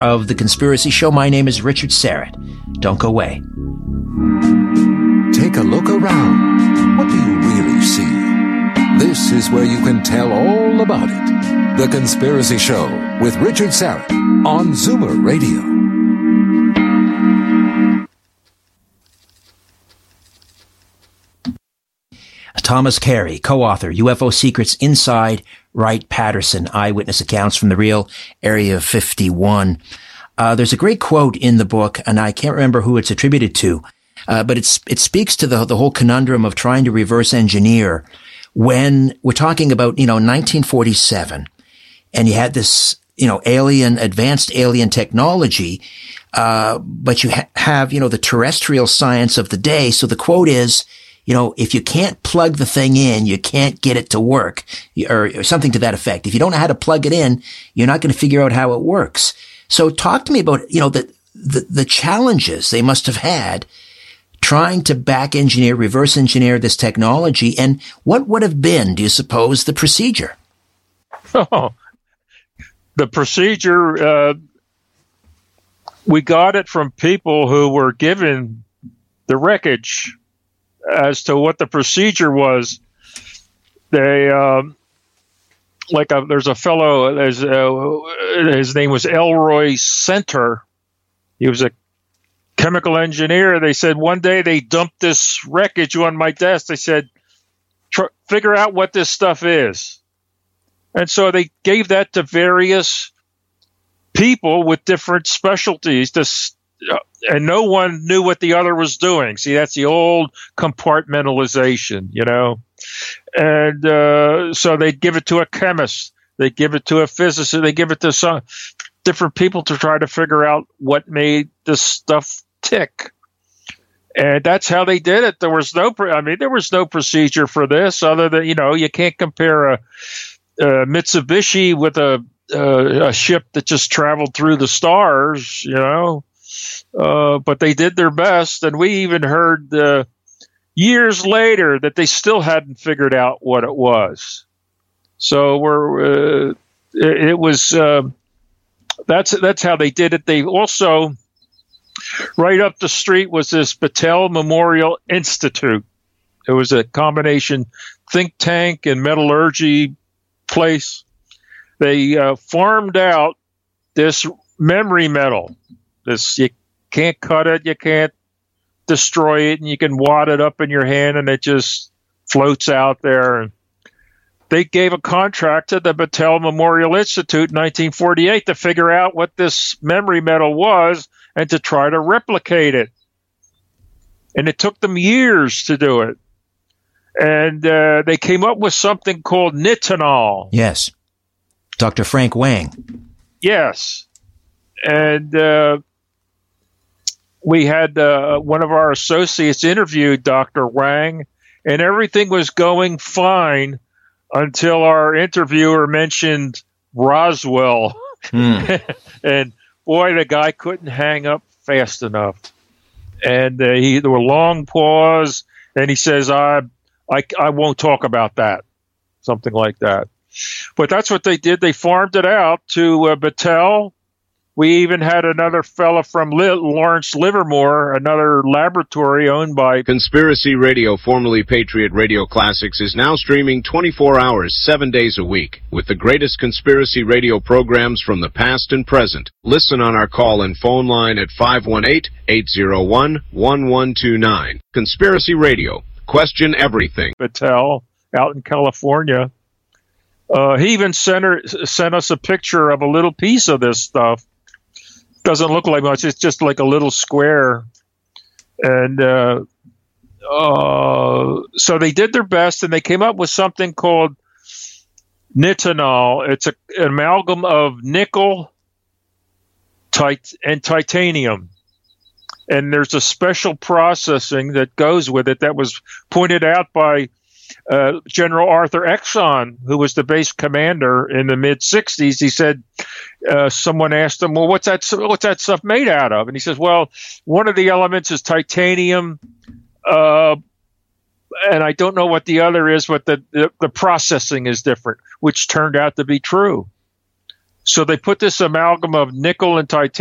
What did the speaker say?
of The Conspiracy Show. My name is Richard Syrett. Don't go away. Take a look around. What do you really see? This is where you can tell all about it. The Conspiracy Show with Richard Syrett on Zoomer Radio. Thomas Carey, co-author, UFO Secrets Inside Wright-Patterson, Eyewitness Accounts from the Real Area 51. There's a great quote in the book, and I can't remember who it's attributed to, but it speaks to the whole conundrum of trying to reverse engineer when we're talking about, 1947, and you had this, advanced alien technology, but you have, the terrestrial science of the day. So the quote is, if you can't plug the thing in, you can't get it to work, or something to that effect. If you don't know how to plug it in, you're not going to figure out how it works. So talk to me about, the challenges they must have had trying to reverse engineer this technology, and what would have been, do you suppose, the procedure? Oh, the procedure, we got it from people who were given the wreckage as to what the procedure was. They, there's a fellow, his name was Elroy Center. He was a chemical engineer. They said one day they dumped this wreckage on my desk. They said, figure out what this stuff is. And so they gave that to various people with different specialties and no one knew what the other was doing. See, that's the old compartmentalization, And so they'd give it to a chemist. They'd give it to a physicist. They give it to some different people to try to figure out what made this stuff tick. And that's how they did it. There was no procedure for this other than, you can't compare a Mitsubishi with a ship that just traveled through the stars, but they did their best. And we even heard years later that they still hadn't figured out what it was. So that's how they did it. They also, right up the street was this Battelle Memorial Institute. It was a combination think tank and metallurgy place. They farmed out this memory metal. You can't cut it, you can't destroy it, and you can wad it up in your hand and it just floats out there. And they gave a contract to the Battelle Memorial Institute in 1948 to figure out what this memory metal was and to try to replicate it. And it took them years to do it. And they came up with something called nitinol. Yes. Dr. Frank Wang. Yes. And we had one of our associates interviewed Dr. Wang, and everything was going fine until our interviewer mentioned Roswell. And boy, the guy couldn't hang up fast enough. And there were long pause, and he says, I won't talk about that, something like that. But that's what they did. They farmed it out to Battelle. We even had another fella from Lawrence Livermore, another laboratory owned by Conspiracy Radio, formerly Patriot Radio Classics, is now streaming 24 hours, 7 days a week, with the greatest conspiracy radio programs from the past and present. Listen on our call-in phone line at 518-801-1129. Conspiracy Radio. Question everything. Battelle out in California. He even sent us a picture of a little piece of this stuff. Doesn't look like much. It's just like a little square. And so they did their best, and they came up with something called nitinol. It's an amalgam of nickel and titanium. And there's a special processing that goes with it that was pointed out by General Arthur Exon, who was the base commander in the mid-'60s. He said, someone asked him, well, what's that stuff made out of? And he says, well, one of the elements is titanium, and I don't know what the other is, but the processing is different, which turned out to be true. So they put this amalgam of nickel and titanium